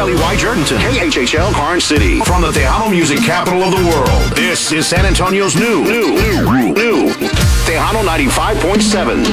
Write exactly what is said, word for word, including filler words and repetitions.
L E Y Jerdenton, K H H L Karn City. From the Tejano music capital of the world, this is San Antonio's new, new, new, new Tejano ninety-five point seven.